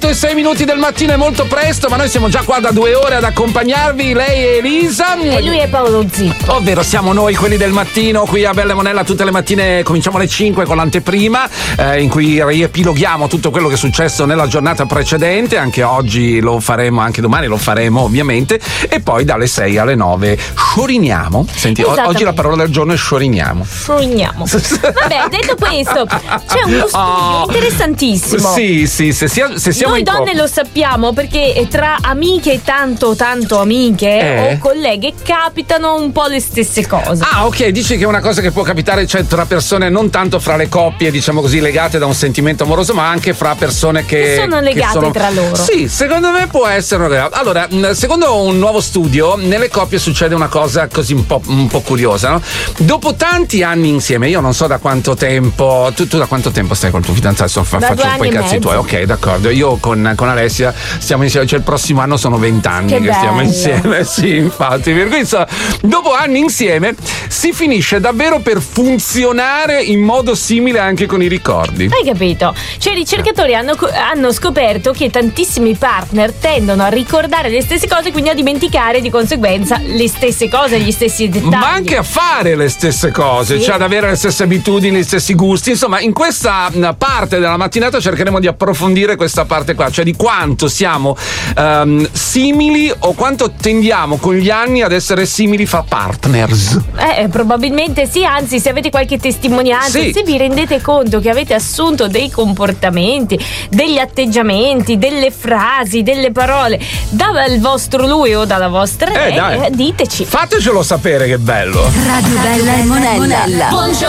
8:06 del mattino, è molto presto, ma noi siamo già qua da 2 ore ad accompagnarvi, lei è Elisa. E lui è Paolo Zippo. Ovvero siamo noi quelli del mattino qui a Bella Monella. Tutte le mattine cominciamo alle 5 con l'anteprima, in cui riepiloghiamo tutto quello che è successo nella giornata precedente. Anche oggi lo faremo, anche domani lo faremo ovviamente. E poi dalle 6 alle 9 scioriniamo. Senti, oggi la parola del giorno è scioriniamo. Scioriniamo. Vabbè, detto questo, c'è uno studio interessantissimo. Sì, se siamo noi donne lo sappiamo, perché tra amiche tanto amiche o colleghe capitano un po' le stesse cose. Ah, ok, dici che è una cosa che può capitare, cioè, tra persone, non tanto fra le coppie, diciamo così, legate da un sentimento amoroso, ma anche fra persone che sono legate tra loro. Sì, secondo me può essere una... Allora, secondo un nuovo studio, nelle coppie succede una cosa così un po' curiosa, no? Dopo tanti anni insieme, io non so da quanto tempo, tu da quanto tempo stai col tuo fidanzato? Faccio un po' i cazzi tuoi. Ok, d'accordo. Io con Alessia stiamo insieme, cioè il prossimo anno sono 20 anni che stiamo insieme. Sì, infatti, per cui dopo anni insieme si finisce davvero per funzionare in modo simile anche con i ricordi. Hai capito? Cioè i ricercatori hanno scoperto che tantissimi partner tendono a ricordare le stesse cose, quindi a dimenticare di conseguenza le stesse cose, gli stessi dettagli. Ma anche a fare le stesse cose, sì, cioè ad avere le stesse abitudini, gli stessi gusti. Insomma, in questa parte della mattinata cercheremo di approfondire questa parte qua, cioè di quanto siamo simili o quanto tendiamo con gli anni ad essere simili fra partners. Probabilmente sì, anzi, se avete qualche testimonianza, sì, se vi rendete conto che avete assunto dei comportamenti, degli atteggiamenti, delle frasi, delle parole dal vostro lui o dalla vostra lei, diteci. Fatecelo sapere, che bello. Radio Bella e Monella. Buongiorno